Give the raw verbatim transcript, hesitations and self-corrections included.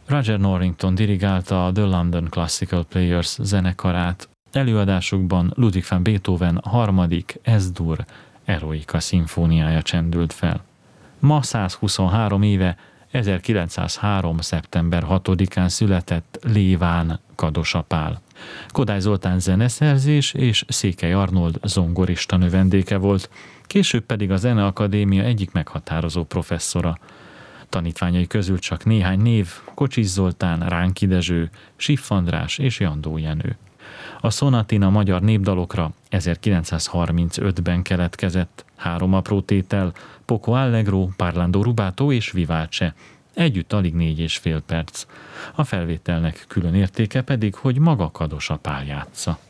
Roger Norrington dirigálta a The London Classical Players zenekarát. Előadásukban Ludwig van Beethoven harmadik Es-dur Eroica szimfóniája csendült fel. Ma százhuszonhárom éve, ezerkilencszázhárom. szeptember hatodikán született Léván Kadosa Pál. Kodály Zoltán zeneszerzés és Székely Arnold zongorista növendéke volt, később pedig a Zeneakadémia egyik meghatározó professzora. Tanítványai közül csak néhány név: Kocsis Zoltán, Ránki Dezső, Siff András és Jandó Jenő. A szonatina magyar népdalokra ezerkilencszázharmincötben keletkezett, három apró tétel, Poco Allegro, Parlando rubato és Vivace, együtt alig négy és fél perc. A felvételnek külön értéke pedig, hogy maga Kadosa Pál játsza.